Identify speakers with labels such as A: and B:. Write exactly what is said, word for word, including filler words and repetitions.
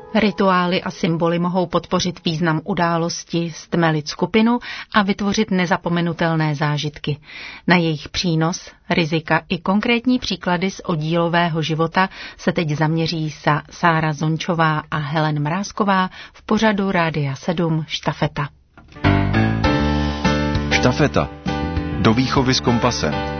A: Rituály a symboly mohou podpořit význam události, stmelit skupinu a vytvořit nezapomenutelné zážitky. Na jejich přínos, rizika i konkrétní příklady z oddílového života se teď zaměří sa Sára Zončová a Helen Mrázková v pořadu Rádia sedm Štafeta.
B: Štafeta. Do výchovy s kompasem.